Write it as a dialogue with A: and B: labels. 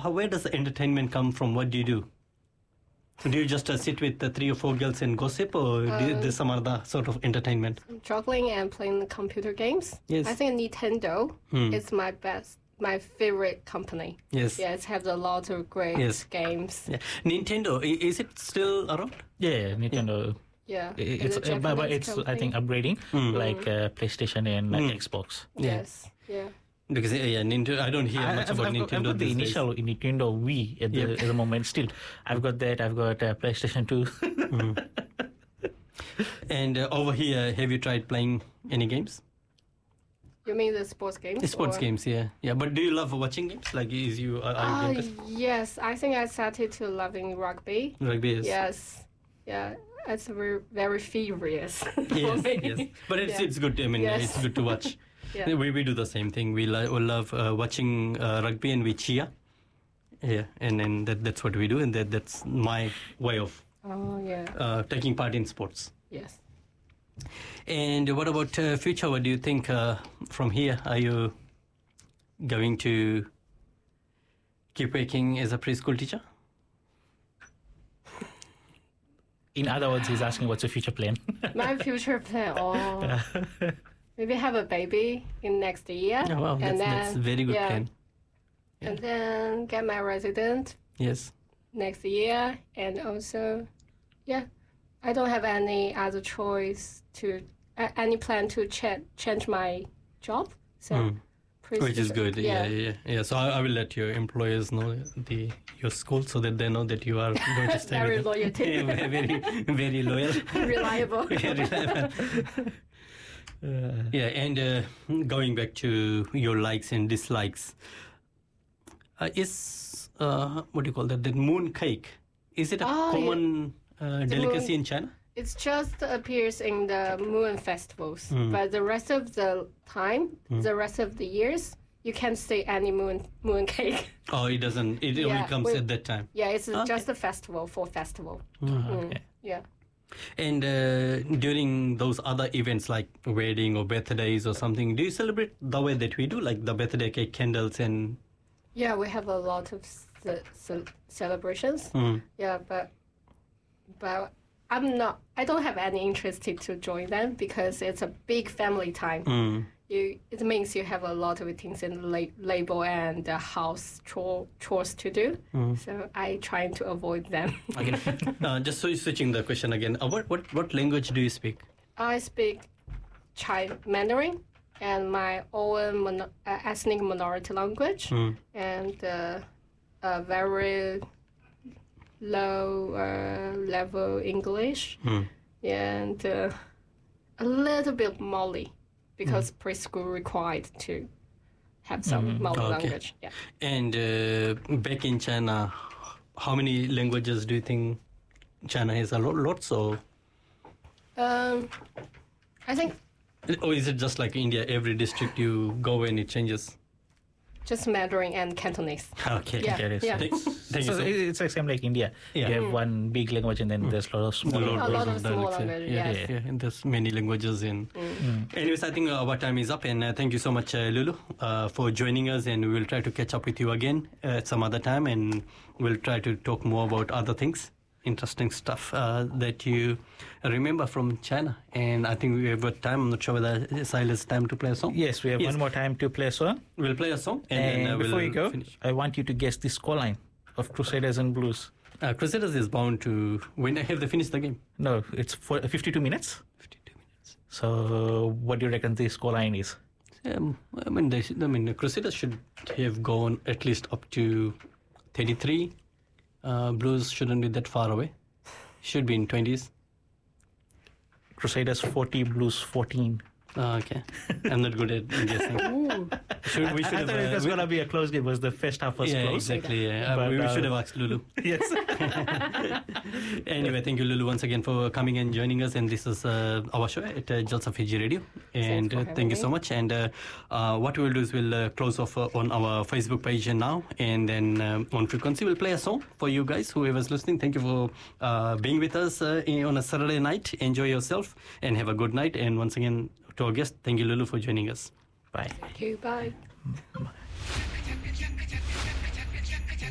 A: where does the entertainment come from? What do you do? Do you just sit with the 3 or 4 girls and gossip, or there's some other sort of entertainment?
B: Juggling and playing computer games.
A: Yes.
B: I think Nintendo is my favorite company.
A: Yes.
B: Yeah, it has a lot of great games.
A: Yeah. Nintendo, is it still around?
C: Yeah, Nintendo.
B: Yeah.
C: It's but it's I think upgrading like PlayStation and Xbox.
B: Yes. Yeah.
A: Because Nintendo, I don't hear much about Nintendo.
C: I've got the initial Nintendo Wii at the moment. Still, I've got that. I've got PlayStation 2.
A: And over here, have you tried playing any games?
B: You mean the sports games?
A: The sports games, yeah. But do you love watching games? Like, are you
B: yes, I think I started to loving rugby.
A: Rugby, yes.
B: Yes, yeah. It's very, very furious for
A: yes,
B: me.
A: yes. But it's good. I mean, it's good to watch.
B: Yeah.
A: We do the same thing. We love watching rugby, and we cheer. Yeah, and then that's what we do, and that's my way of taking part in sports.
B: Yes.
A: And what about future? What do you think from here? Are you going to keep working as a preschool teacher?
C: In other words, he's asking what's your future plan?
B: My future plan, maybe have a baby in next year.
A: Oh, wow, that's a very good plan.
B: Yeah. And then get my resident.
A: Yes.
B: Next year, and also, I don't have any other choice any plan to change my job. So,
A: which is good. Yeah. So I will let your employers know your school so that they know that you are going to stay.
B: Very loyal.
A: Very, very loyal.
B: Reliable.
A: And going back to your likes and dislikes, is what do you call that? The moon cake. Is it a common delicacy in China?
B: It just appears in the moon festivals, but the rest of the time, the rest of the years, you can't see any moon cake.
A: Oh, it doesn't. It only comes at that time.
B: Yeah, it's just a festival for festival.
A: Okay.
B: Yeah.
A: And during those other events like wedding or birthdays or something, do you celebrate the way that we do, like the birthday cake, candles, and?
B: Yeah, we have a lot of celebrations. Yeah, but I don't have any interest to join them because it's a big family time. It means you have a lot of things in the label and house chores to do. So I try to avoid them.
A: Okay. Just switching the question again. What language do you speak?
B: I speak Mandarin and my own ethnic minority language and a very low level English and a little bit Mali because preschool required to have some Mali language. Yeah.
A: And back in China, how many languages do you think China has? Lots or?
B: I think.
A: Or is it just like India? Every district you go and it changes.
B: Just Mandarin and Cantonese.
A: Okay.
B: Yeah.
A: Thank you.
C: So it's like same like India.
A: Yeah.
C: You have one big language and then there's a lot of small
B: A lot of small languages.
A: Yeah, and there's many languages in. Anyways, I think our time is up, and thank you so much, Lulu, for joining us, and we will try to catch up with you again at some other time, and we'll try to talk more about other things, interesting stuff that you remember from China. And I think we have got time. I'm not sure whether Silas time to play a song.
C: Yes, we have one more time to play a song.
A: We'll play a song,
C: and
A: then
C: before
A: we'll
C: you go,
A: finish.
C: I want you to guess the scoreline of Crusaders and Blues.
A: Crusaders is bound to win. Have they finished the game?
C: No, it's 52 minutes.
A: 52 minutes.
C: So what do you reckon the scoreline is?
A: The Crusaders should have gone at least up to 33. Blues shouldn't be that far away. Should be in 20s.
C: Crusaders 40, Blues 14.
A: Okay. I'm not good at guessing.
C: I thought it was going to be a close game. Was the first half was close?
A: Exactly. Yeah. We should have asked Lulu.
C: Yes.
A: Anyway, thank you, Lulu, once again for coming and joining us. And this is our show at Jalsa Fiji Radio. And thank you so much. And what we'll do is we'll close off on our Facebook page now. And then on Frequency, we'll play a song for you guys, whoever's listening. Thank you for being with us on a Saturday night. Enjoy yourself and have a good night. And once again, to our guest, thank you, Lulu, for joining us.
C: Bye.
B: Thank you. Bye.
C: Bye.